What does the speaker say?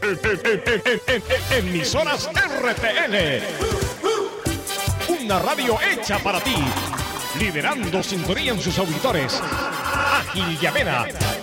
Emisoras RTN. Una radio hecha para ti. Liderando sintonía en sus auditores. Ágil y amena.